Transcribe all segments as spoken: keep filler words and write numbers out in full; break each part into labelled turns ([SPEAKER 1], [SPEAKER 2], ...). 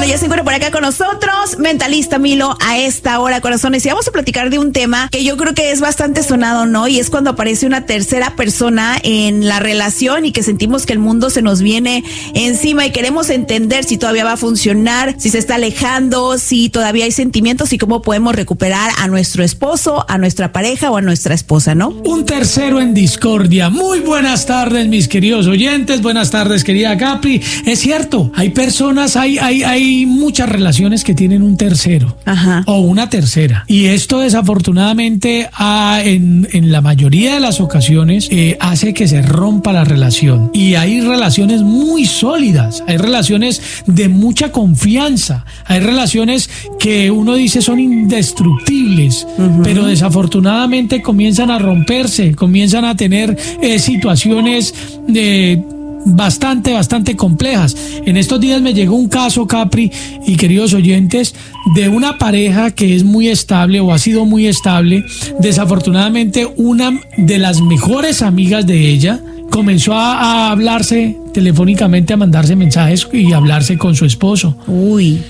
[SPEAKER 1] Bueno, ya se encuentra por acá con nosotros, mentalista Milo, a esta hora, corazones. Y vamos a platicar de un tema que yo creo que es bastante sonado, ¿no? Y es cuando aparece una tercera persona en la relación y que sentimos que el mundo se nos viene encima y queremos entender si todavía va a funcionar, si se está alejando, si todavía hay sentimientos y cómo podemos recuperar a nuestro esposo, a nuestra pareja o a nuestra esposa, ¿no?
[SPEAKER 2] Un tercero en discordia. Muy buenas tardes, mis queridos oyentes. Buenas tardes, querida Capri. Es cierto, hay personas, hay, hay, hay muchas relaciones que tienen un tercero. Ajá. O una tercera. Y esto desafortunadamente ah, en, en la mayoría de las ocasiones eh, hace que se rompa la relación. Y hay relaciones muy sólidas, hay relaciones de mucha confianza, hay relaciones que uno dice son indestructibles, uh-huh. pero desafortunadamente comienzan a romperse, comienzan a tener eh, situaciones de... bastante, bastante complejas. En estos días me llegó un caso, Capri y queridos oyentes, de una pareja que es muy estable o ha sido muy estable. Desafortunadamente, una de las mejores amigas de ella comenzó a, a hablarse telefónicamente, a mandarse mensajes y a hablarse con su esposo. Uy.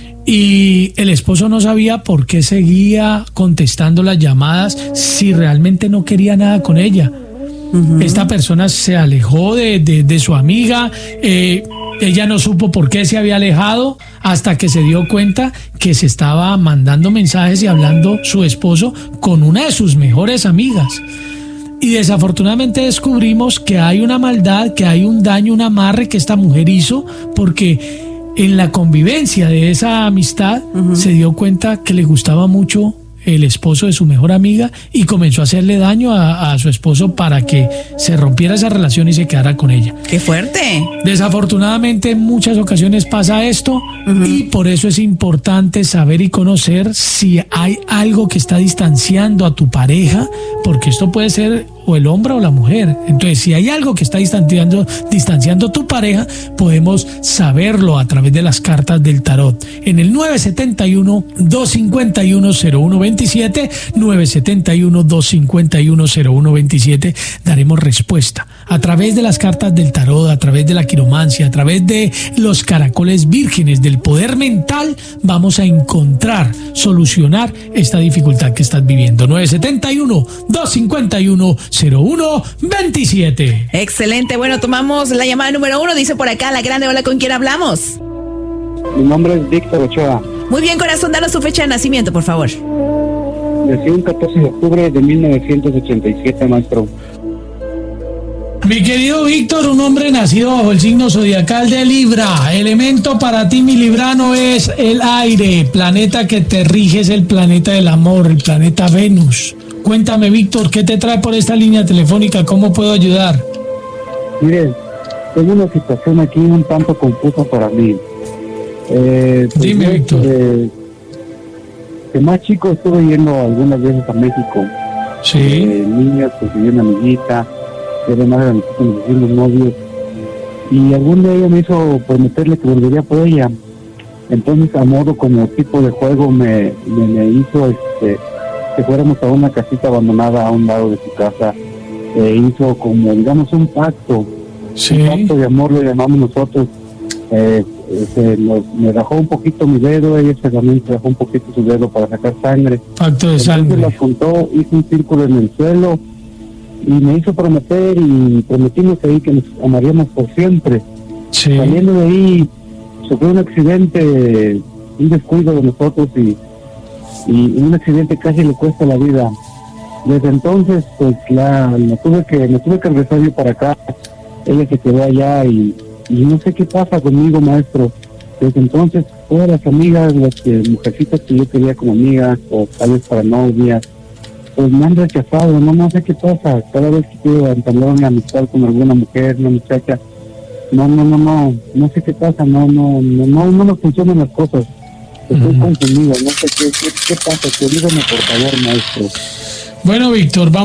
[SPEAKER 2] Y el esposo no sabía por qué seguía contestando las llamadas si realmente no quería nada con ella. Uh-huh. Esta persona se alejó de, de, de su amiga, eh, ella no supo por qué se había alejado hasta que se dio cuenta que se estaba mandando mensajes y hablando su esposo con una de sus mejores amigas. Y desafortunadamente descubrimos que hay una maldad, que hay un daño, un amarre que esta mujer hizo, porque en la convivencia de esa amistad uh-huh. se dio cuenta que le gustaba mucho el esposo de su mejor amiga y comenzó a hacerle daño a, a su esposo para que se rompiera esa relación y se quedara con ella.
[SPEAKER 1] ¡Qué fuerte!
[SPEAKER 2] Desafortunadamente en muchas ocasiones pasa esto uh-huh. y por eso es importante saber y conocer si hay algo que está distanciando a tu pareja, porque esto puede ser o el hombre o la mujer. Entonces, si hay algo que está distanciando, distanciando a tu pareja, podemos saberlo a través de las cartas del tarot. En el nueve siete uno, dos cinco uno, cero uno dos siete, nueve siete uno, dos cinco uno, cero uno dos siete, daremos respuesta a través de las cartas del tarot, a través de la quiromancia, a través de los caracoles vírgenes, del poder mental. Vamos a encontrar, solucionar esta dificultad que estás viviendo. nueve siete uno, dos cinco uno, cero uno dos siete.
[SPEAKER 1] Excelente. Bueno, tomamos la llamada número uno. Dice por acá la grande. Hola, ¿con quién hablamos?
[SPEAKER 3] Mi nombre es Víctor Ochoa.
[SPEAKER 1] Muy bien, corazón, danos su fecha de nacimiento, por favor.
[SPEAKER 3] Nací un catorce de octubre de mil novecientos ochenta y siete, maestro.
[SPEAKER 2] Mi querido Víctor, un hombre nacido bajo el signo zodiacal de Libra. Elemento para ti, mi librano, es el aire. Planeta que te rige es el planeta del amor, el planeta Venus. Cuéntame, Víctor, ¿qué te trae por esta línea telefónica? ¿Cómo puedo ayudar?
[SPEAKER 3] Mire, tengo una situación aquí un tanto confusa para mí. Eh, pues
[SPEAKER 2] Dime,
[SPEAKER 3] yo,
[SPEAKER 2] Víctor.
[SPEAKER 3] Eh, de más chico estuve yendo algunas veces a México.
[SPEAKER 2] Sí.
[SPEAKER 3] Eh, niñas, conseguí una amiguita, y además de nosotros nos hicimos novios. Y algún día ella me hizo prometerle que volvería por ella. Entonces, a modo como tipo de juego, me, me, me hizo este que fuéramos a una casita abandonada a un lado de su casa. Eh, hizo como, digamos, un pacto.
[SPEAKER 2] Sí.
[SPEAKER 3] Un pacto de amor, lo llamamos nosotros. Eh, se nos, me rajó un poquito mi dedo, ella se también se rajó un poquito su dedo para sacar sangre.
[SPEAKER 2] Pacto de
[SPEAKER 3] Entonces
[SPEAKER 2] sangre.
[SPEAKER 3] la apuntó, hizo un círculo en el suelo y me hizo prometer y prometimos ahí que nos amaríamos por siempre.
[SPEAKER 2] Sí.
[SPEAKER 3] Saliendo de ahí, sufrió un accidente, un descuido de nosotros y, y un accidente casi le cuesta la vida. Desde entonces, pues la, la tuve que, me tuve que regresar yo para acá. Ella se quedó allá y Y no sé qué pasa conmigo, maestro. Desde entonces, todas las amigas, las que, mujercitas que yo quería como amigas, o tal vez para novias, pues me han rechazado. No, no sé qué pasa. Cada vez que quiero entablar una amistad con alguna mujer, una muchacha, no, no, no, no, no sé qué pasa. No, no, no, no, no me funcionan las cosas. Estoy uh-huh. confundido. No sé qué, qué, qué pasa. Que dígame, por favor, maestro.
[SPEAKER 2] Bueno, Víctor, vamos.